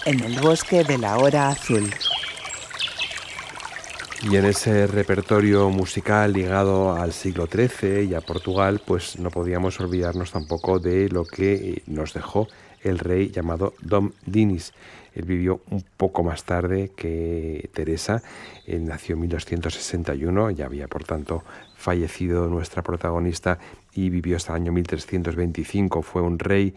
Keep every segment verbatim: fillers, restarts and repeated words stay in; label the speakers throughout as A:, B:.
A: en el bosque de la hora azul.
B: Y en ese repertorio musical ligado al siglo trece y a Portugal, pues no podíamos olvidarnos tampoco de lo que nos dejó el rey llamado Dom Dinis. Él vivió un poco más tarde que Teresa. Él nació en mil doscientos sesenta y uno, ya había por tanto fallecido nuestra protagonista, y vivió hasta el año mil trescientos veinticinco. Fue un rey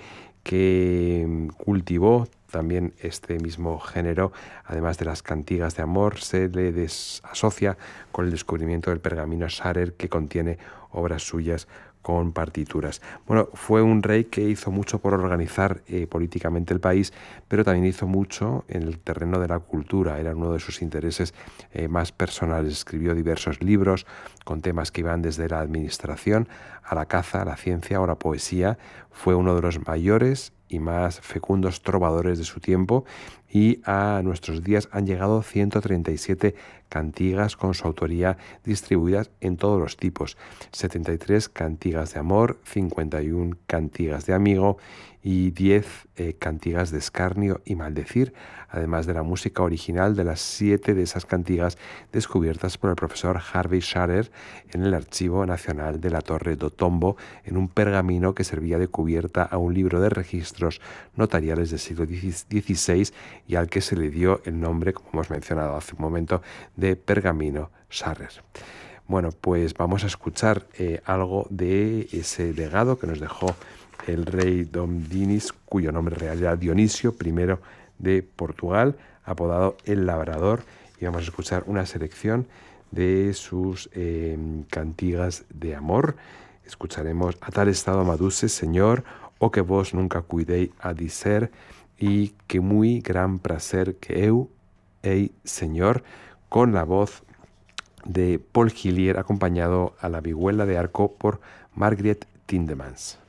B: que cultivó también este mismo género. Además de las cantigas de amor, se le asocia con el descubrimiento del pergamino Sharer, que contiene obras suyas con partituras. Bueno, fue un rey que hizo mucho por organizar eh, políticamente el país, pero también hizo mucho en el terreno de la cultura. Era uno de sus intereses eh, más personales. Escribió diversos libros con temas que iban desde la administración a la caza, a la ciencia o a la poesía. Fue uno de los mayores y más fecundos trovadores de su tiempo, y a nuestros días han llegado ciento treinta y siete cantigas con su autoría, distribuidas en todos los tipos: setenta y tres cantigas de amor, cincuenta y una cantigas de amigo y diez eh, cantigas de escarnio y maldecir, además de la música original de las siete de esas cantigas descubiertas por el profesor Harvey Sharer en el Archivo Nacional de la Torre do Tombo, en un pergamino que servía de cubierta a un libro de registros notariales del siglo dieciséis y al que se le dio el nombre, como hemos mencionado hace un momento, de pergamino Sharer. Bueno, pues vamos a escuchar eh, algo de ese legado que nos dejó el rey Dom Dinis, cuyo nombre real era Dionisio primero de Portugal, apodado el Labrador, y vamos a escuchar una selección de sus eh, cantigas de amor. Escucharemos A tal estado amaduce, Señor, o que vos nunca cuidei a dizer, y que muy gran placer que eu hei, Señor, con la voz de Paul Hillier, acompañado a la vihuela de arco por Margriet Tindemans.